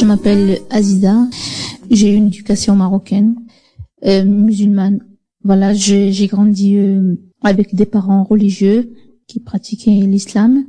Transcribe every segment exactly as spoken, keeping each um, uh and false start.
Je m'appelle Aziza, j'ai une éducation marocaine, euh, musulmane. Voilà, j'ai, j'ai grandi euh, avec des parents religieux qui pratiquaient l'islam.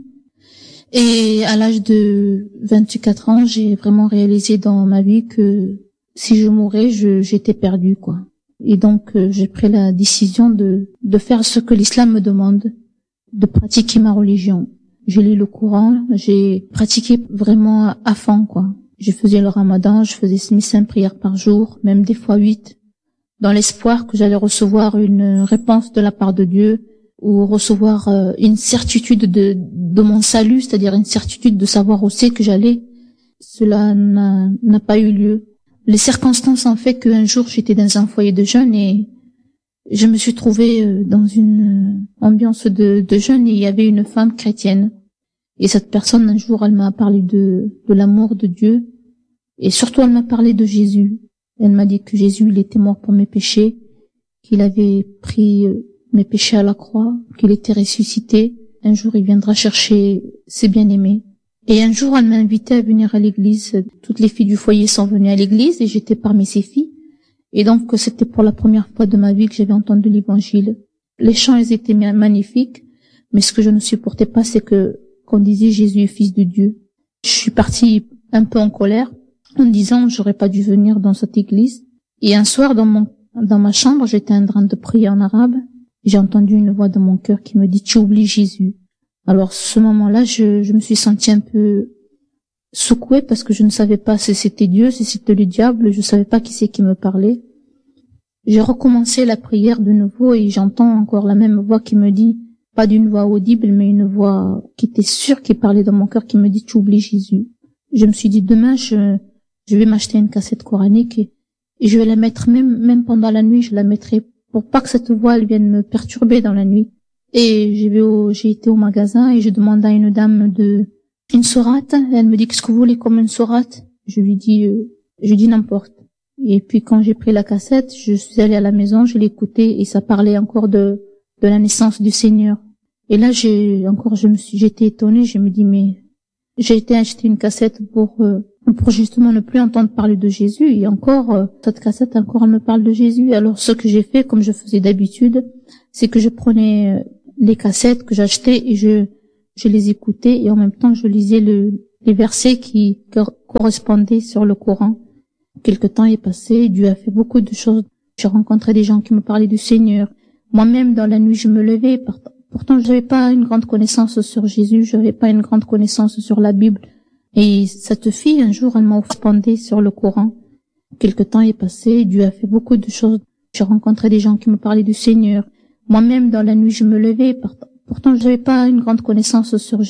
Et à l'âge de vingt-quatre ans, j'ai vraiment réalisé dans ma vie que si je mourais, je, j'étais perdue, quoi. Et donc, euh, j'ai pris la décision de, de faire ce que l'islam me demande, de pratiquer ma religion. J'ai lu le Coran, j'ai pratiqué vraiment à fond, quoi. Je faisais le ramadan, je faisais mes cinq prières par jour, même des fois huit, dans l'espoir que j'allais recevoir une réponse de la part de Dieu ou recevoir euh, une certitude de, de mon salut, c'est-à-dire une certitude de savoir où c'est que j'allais. Cela n'a, n'a pas eu lieu. Les circonstances ont fait qu'un jour j'étais dans un foyer de jeunes et je me suis trouvée dans une ambiance de, de jeunes et il y avait une femme chrétienne. Et cette personne, un jour, elle m'a parlé de, de l'amour de Dieu. Et surtout, elle m'a parlé de Jésus. Elle m'a dit que Jésus, il était mort pour mes péchés, qu'il avait pris mes péchés à la croix, qu'il était ressuscité. Un jour, il viendra chercher ses bien-aimés. Et un jour, elle m'a invité à venir à l'église. Toutes les filles du foyer sont venues à l'église et j'étais parmi ces filles. Et donc, c'était pour la première fois de ma vie que j'avais entendu l'évangile. Les chants, ils étaient magnifiques. Mais ce que je ne supportais pas, c'est que qu'on disait Jésus est fils de Dieu. Je suis partie un peu en colère en disant j'aurais pas dû venir dans cette église. Et un soir dans mon dans ma chambre, j'étais en train de prier en arabe. J'ai entendu une voix dans mon cœur qui me dit tu oublies Jésus. Alors ce moment-là, je, je me suis sentie un peu secouée parce que je ne savais pas si c'était Dieu, si c'était le diable. Je savais pas qui c'est qui me parlait. J'ai recommencé la prière de nouveau et j'entends encore la même voix qui me dit, pas d'une voix audible, mais une voix qui était sûre, qui parlait dans mon cœur, qui me dit tu oublies Jésus. Je me suis dit demain je je vais m'acheter une cassette coranique et, et je vais la mettre même même pendant la nuit, je la mettrai pour pas que cette voix elle vienne me perturber dans la nuit. Et j'ai, au, j'ai été au magasin et je demande à une dame de une sourate. Elle me dit qu'est-ce que vous voulez comme une sourate. Je lui dis euh, je dis n'importe. Et puis quand j'ai pris la cassette, je suis allée à la maison, je l'ai écoutée et ça parlait encore de de la naissance du Seigneur. Et là j'ai encore je me suis j'étais étonnée, je me dis mais j'ai été acheter une cassette pour euh, pour justement ne plus entendre parler de Jésus et encore euh, cette cassette encore elle me parle de Jésus. Alors ce que j'ai fait comme je faisais d'habitude, c'est que je prenais euh, les cassettes que j'achetais et je je les écoutais et en même temps je lisais le les versets qui correspondaient sur le Coran. Quelque temps est passé, Dieu a fait beaucoup de choses. J'ai rencontré des gens qui me parlaient du Seigneur. Moi-même dans la nuit je me levais, pourtant je n'avais pas une grande connaissance sur Jésus, je n'avais pas une grande connaissance sur la Bible. Et cette fille un jour elle m'a répondu sur le Coran. Quelque temps est passé, Dieu a fait beaucoup de choses. J'ai rencontré des gens qui me parlaient du Seigneur. Moi-même, dans la nuit, je me levais, pourtant je n'avais pas une grande connaissance sur Jésus.